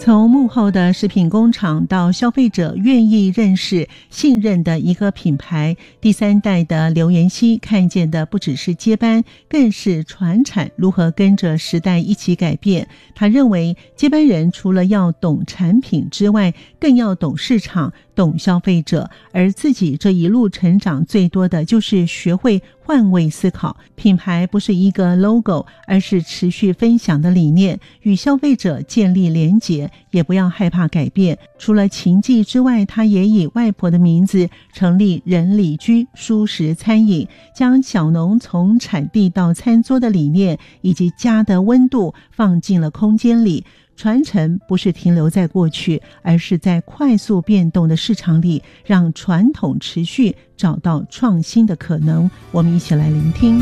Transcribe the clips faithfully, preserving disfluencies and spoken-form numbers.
从幕后的食品工厂到消费者愿意认识信任的一个品牌，第三代的刘妍希看见的不只是接班，更是传产如何跟着时代一起改变。他认为接班人除了要懂产品之外，更要懂市场，懂消费者，而自己这一路成长最多的就是学会换位思考。品牌不是一个 logo， 而是持续分享的理念，与消费者建立连结，也不要害怕改变。除了情记之外，他也以外婆的名字成立人里居蔬食餐饮，将小农从产地到餐桌的理念以及家的温度放进了空间里。传承不是停留在过去，而是在快速变动的市场里，让传统持续找到创新的可能。我们一起来聆听。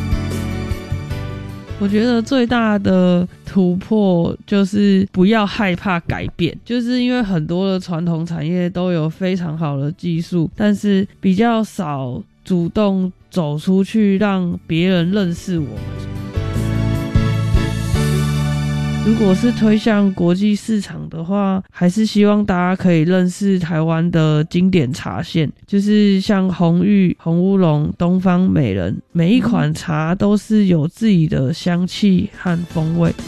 我觉得最大的突破就是不要害怕改变，就是因为很多的传统产业都有非常好的技术，但是比较少主动走出去让别人认识我们。如果是推向国际市场的话，还是希望大家可以认识台湾的经典茶线，就是像红玉、红乌龙、东方美人，每一款茶都是有自己的香气和风味。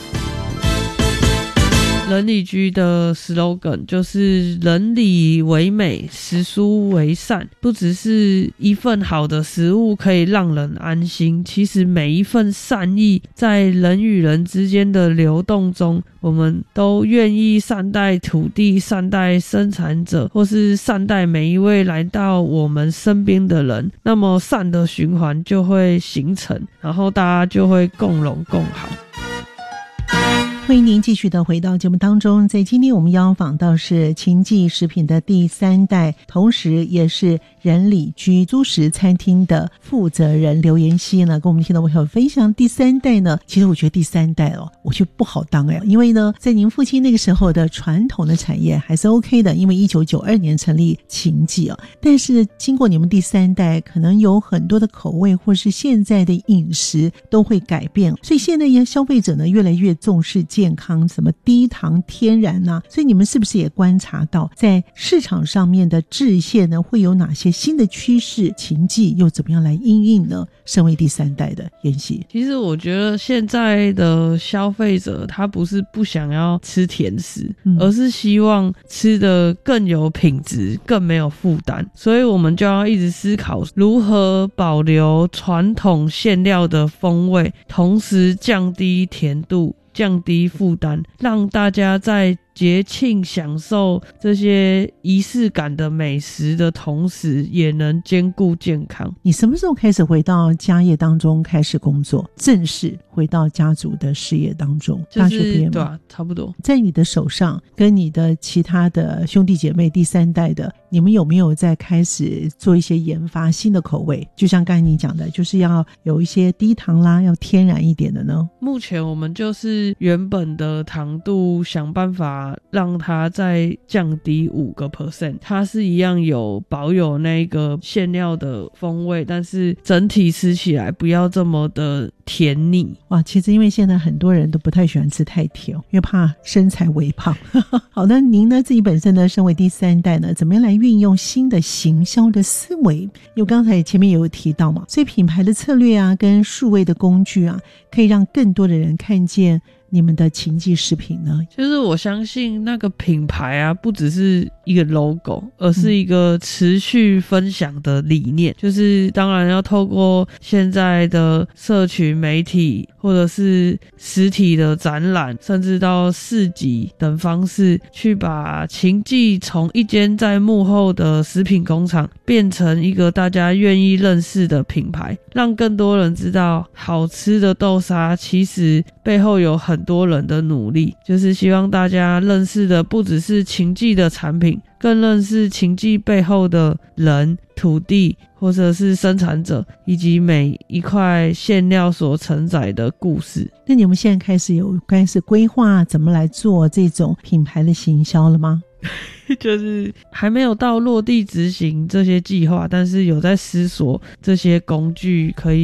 人里居的 slogan 就是人里为美，食蔬为善。不只是一份好的食物可以让人安心，其实每一份善意在人与人之间的流动中，我们都愿意善待土地，善待生产者，或是善待每一位来到我们身边的人，那么善的循环就会形成，然后大家就会共荣共好。 欢迎您继续的回到节目当中，在今天我们邀访到是秦记食品的第三代，同时也是人里居蔬食餐厅的负责人刘妍希呢，跟我们听到朋友分享第三代呢。其实我觉得第三代哦，我觉得不好当哎，因为呢，在您父亲那个时候的传统的产业还是 OK 的，因为一九九二年成立秦记啊，但是经过你们第三代，可能有很多的口味或是现在的饮食都会改变，所以现在消费者呢越来越重视健康，什么低糖天然啊，所以你们是不是也观察到在市场上面的制限呢会有哪些新的趋势？秦记又怎么样来因应呢？身为第三代的妍希， 其实我觉得现在的消费者他不是不想要吃甜食、嗯、而是希望吃得更有品质，更没有负担，所以我们就要一直思考如何保留传统馅料的风味，同时降低甜度，降低负担，让大家在节庆享受这些仪式感的美食的同时，也能兼顾健康。 你什么时候开始回到家业当中开始工作，正式回到家族的事业当中？ 就是、 大学毕业吗？ 对啊，差不多。 在你的手上跟你的其他的兄弟姐妹第三代的，你们有没有在开始做一些研发新的口味？就像刚才你讲的，就是要有一些低糖啦，要天然一点的呢？ 目前我们就是原本的糖度想办法让它再降低 百分之五， 它是一样有保有那个馅料的风味，但是整体吃起来不要这么的甜腻。 哇，其实因为现在很多人都不太喜欢吃太甜，因为怕身材微胖好的，您呢自己本身呢身为第三代呢，怎么样来运用新的行销的思维？因为刚才前面也有提到嘛，所以品牌的策略啊跟数位的工具啊，可以让更多的人看见你们的秦记食品呢？ 就是我相信那个品牌啊，不只是一个 logo， 而是一个持续分享的理念、嗯、就是当然要透过现在的社群媒体或者是实体的展览，甚至到市集等方式，去把秦记从一间在幕后的食品工厂变成一个大家愿意认识的品牌，让更多人知道好吃的豆沙其实背后有很多人的努力，就是希望大家认识的不只是秦记的产品，更认识秦记背后的人、土地或者是生产者，以及每一块馅料所承载的故事。 那你们现在开始有开始规划怎么来做这种品牌的行销了吗？ 就是还没有到落地执行这些计划，但是有在思索这些工具可以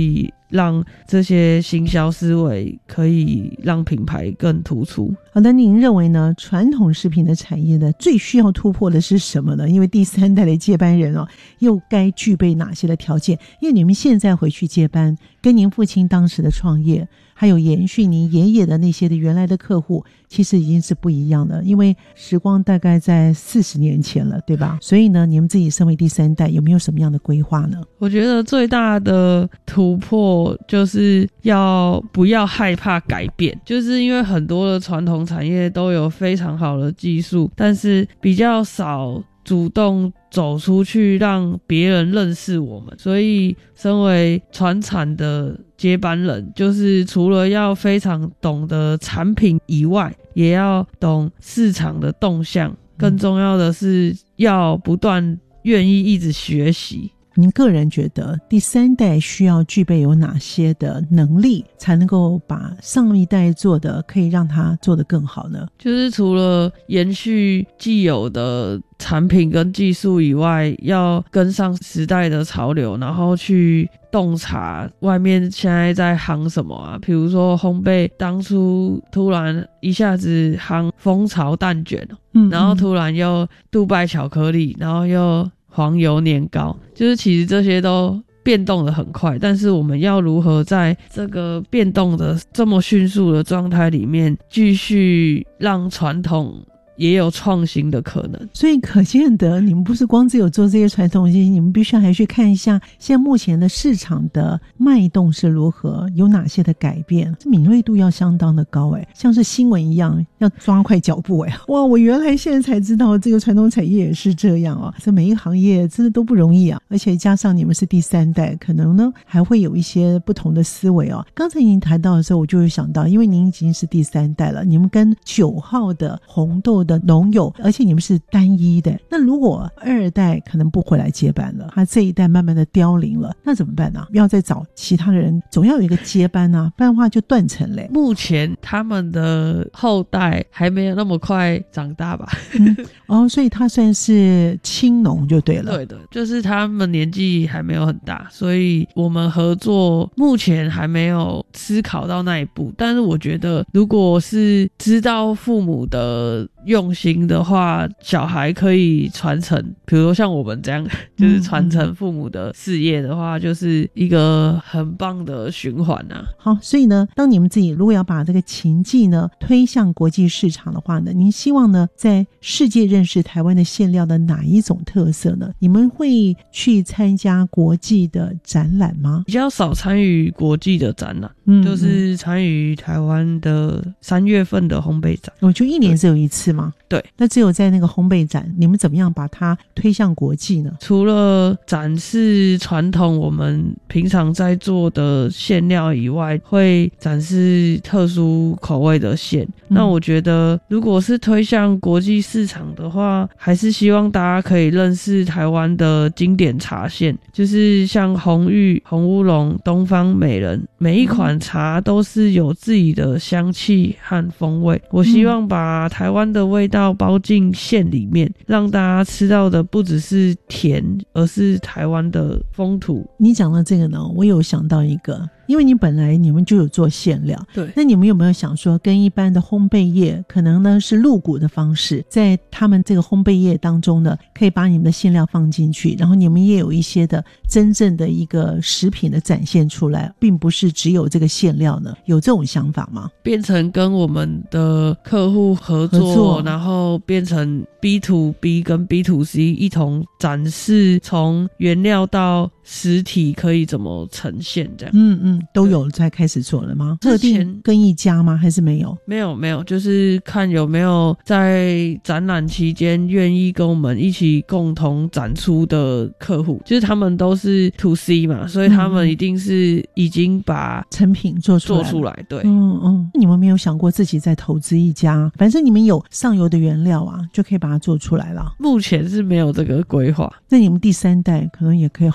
让这些行销思维可以让品牌更突出。 好的，您认为呢传统食品的产业呢最需要突破的是什么呢？因为第三代的接班人哦，又该具备哪些的条件？因为你们现在回去接班，跟您父亲当时的创业还有延续您爷爷的那些的原来的客户，其实已经是不一样的，因为时光大概在四十年前了，对吧？所以呢，你们自己身为第三代，有没有什么样的规划呢？ 我觉得最大的突破就是要不要害怕改变，就是因为很多的传统产业都有非常好的技术，但是比较少主动走出去让别人认识我们，所以身为传产的接班人，就是除了要非常懂得产品以外，也要懂市场的动向，更重要的是要不断愿意一直学习。 您个人觉得第三代需要具备有哪些的能力，才能够把上一代做的可以让他做得更好呢？ 就是除了延续既有的产品跟技术以外，要跟上时代的潮流，然后去洞察外面现在在夯什么啊，比如说烘焙当初突然一下子夯蜂巢蛋卷，嗯嗯，然后突然又杜拜巧克力，然后又黄油年糕，就是其实这些都变动得很快，但是我们要如何在这个变动的这么迅速的状态里面继续让传统也有创新的可能。 所以可见得你们不是光只有做这些传统东西，你们必须还去看一下现在目前的市场的脉动是如何，有哪些的改变，这敏锐度要相当的高诶，像是新闻一样要抓快脚步诶。哇，我原来现在才知道这个传统产业也是这样哦，这每一个行业真的都不容易啊，而且加上你们是第三代，可能呢还会有一些不同的思维哦。刚才您谈到的时候，我就会想到，因为您已经是第三代了，你们跟九号的红豆的农友，而且你们是单一的，那如果二代可能不回来接班了，他这一代慢慢的凋零了，那怎么办呢？要再找其他的人，总要有一个接班啊，不然的话就断层嘞。 目前他们的后代还没有那么快长大吧、 嗯、哦，所以他算是青农就对了。 对的，就是他们年纪还没有很大，所以我们合作目前还没有思考到那一步，但是我觉得如果是知道父母的用心的话，小孩可以传承，比如说像我们这样就是传承父母的事业的话，就是一个很棒的循环啊。 好，所以呢当你们自己如果要把这个情技呢推向国际市场的话呢，您希望呢在世界认识台湾的馅料的哪一种特色呢？你们会去参加国际的展览吗？ 比较少参与国际的展览，嗯，就是参与台湾的三月份的烘焙展。 我就一年只有一次吗？ 对， 那只有在那个烘焙展，你们怎么样把它推向国际呢？ 除了展示传统我们平常在做的馅料以外，会展示特殊口味的馅、嗯、那我觉得如果是推向国际市场的话，还是希望大家可以认识台湾的经典茶馅，就是像红玉、红乌龙、东方美人，每一款茶都是有自己的香气和风味，我希望把台湾的味道包进馅里面，让大家吃到的不只是甜，而是台湾的风土。 你讲到这个呢，我有想到一个，因为你本来你们就有做馅料， 对， 那你们有没有想说跟一般的烘焙业可能呢是入股的方式，在他们这个烘焙业当中呢可以把你们的馅料放进去，然后你们也有一些的真正的一个食品的展现出来，并不是只有这个馅料呢，有这种想法吗？ 变成跟我们的客户合作，合作然后变成 B to B 跟 B to C 一同展示从原料到实体可以怎么呈现这样。 嗯嗯，都有在开始做了吗？特定跟一家吗？还是没有？ 没有没有，就是看有没有在展览期间愿意跟我们一起共同展出的客户，就是他们都是 to C 嘛，所以他们一定是已经把成品做出来做出来。对， 嗯嗯，你们没有想过自己再投资一家？反正你们有上游的原料啊，就可以把它做出来了。 目前是没有这个规划。 那你们第三代可能也可以好好思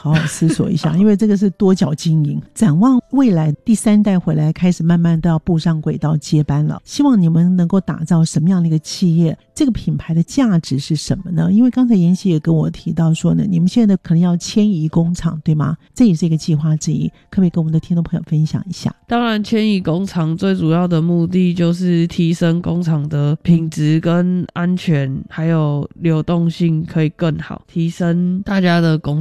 思索一下因为这个是多角经营。展望未来第三代回来开始慢慢都要步上轨道接班了，希望你们能够打造什么样的一个企业，这个品牌的价值是什么呢？因为刚才妍希也跟我提到说呢，你们现在可能要迁移工厂对吗？这也是一个计划之一，可不可以跟我们的听众朋友分享一下？ 当然迁移工厂最主要的目的就是提升工厂的品质跟安全还有流动性可以更好，提升大家的工